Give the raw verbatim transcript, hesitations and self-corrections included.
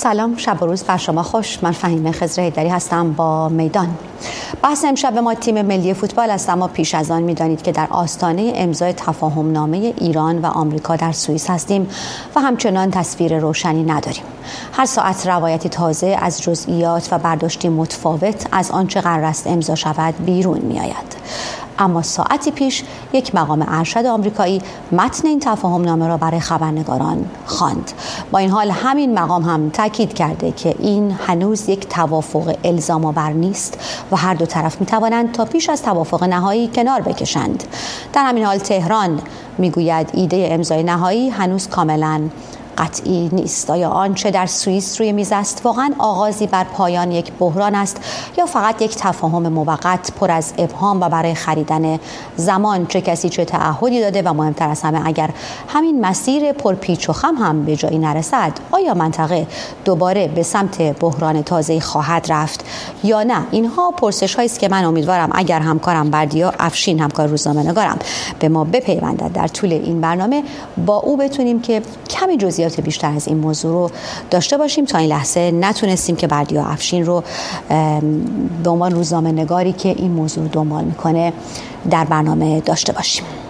سلام، شب و روز بر شما خوش. من فهیمه خضر حیدری هستم با میدان. بحث امشب ما تیم ملی فوتبال است، اما پیش از آن می‌دانید که در آستانه امضای تفاهم نامه ایران و آمریکا در سوئیس هستیم و همچنان تصویر روشنی نداریم. هر ساعت روایتی تازه از جزئیات و برداشتی متفاوت از آنچه قرار است امضا شود بیرون می‌آید. اما ساعتی پیش یک مقام ارشد آمریکایی متن این تفاهم نامه را برای خبرنگاران خواند. با این حال همین مقام هم تاکید کرده که این هنوز یک توافق الزام آور نیست و هر دو طرف می توانند تا پیش از توافق نهایی کنار بکشند. در همین حال تهران میگوید ایده امضای نهایی هنوز کاملا قطعی نیست. آیا آنچه در سوئیس روی میز است واقعا آغازی بر پایان یک بحران است یا فقط یک تفاهم موقت پر از ابهام و برای خریدن زمان؟ چه کسی چه تعهدی داده و مهمتر از همه اگر همین مسیر پرپیچ و خم هم به جایی نرسد آیا منطقه دوباره به سمت بحران تازه‌ای خواهد رفت یا نه؟ اینها پرسش هایی است که من امیدوارم اگر همکارم بردیا افشین، همکار روزنامه‌نگارم، به ما بپیوندد در طول این برنامه با او بتونیم که کمی جزئیات بیشتر از این موضوع رو داشته باشیم. تا این لحظه نتونستیم که بردیا افشین رو به عنوان روزنامه‌نگاری که این موضوع رو دنبال میکنه در برنامه داشته باشیم.